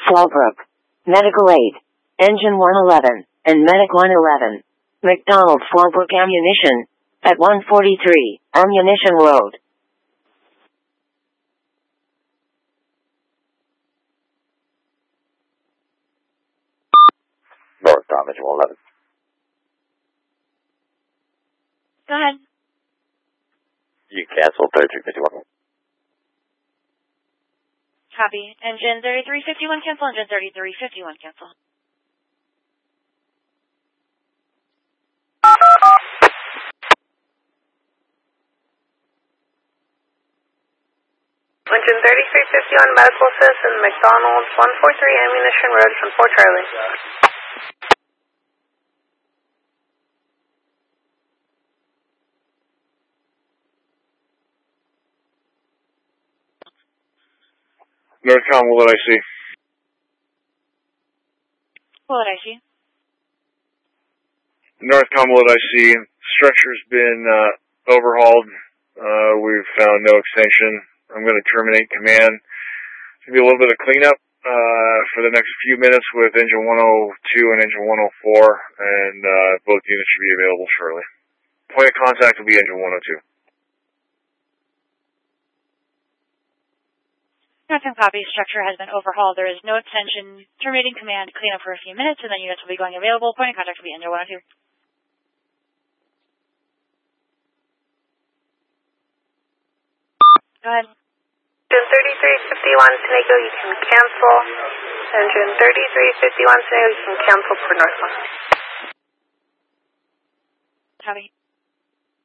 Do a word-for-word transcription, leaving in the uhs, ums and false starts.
Fallbrook. Medical aid. Engine one eleven, and Medic one eleven. McDonald Fallbrook Ammunition. At one forty-three, Ammunition Road. Northbound, Engine one eleven. Go ahead. You cancel thirty-three fifty-one. Copy. Engine thirty-three fifty-one cancel. Engine thirty-three fifty-one cancel. Engine thirty-three fifty-one medical assist in McDonald's one forty-three Ammunition Road from Fort Charlie. Northcom, what did I see? What did I see? Northcom, what did I see? Structure's been uh, overhauled. Uh, we've found no extension. I'm going to terminate command. It's going to be a little bit of cleanup uh, for the next few minutes with engine one oh two and engine one oh four, and uh, both units should be available shortly. Point of contact will be engine one oh two. Northern copy. Structure has been overhauled. There is no extension. Terminating command. Clean up for a few minutes, and then units will be going available. Point of contact will be engine one oh two. Go ahead. Engine thirty-three fifty-one Senego, you can cancel. Engine thirty-three fifty-one Senego, you can cancel for Northbound. Copy.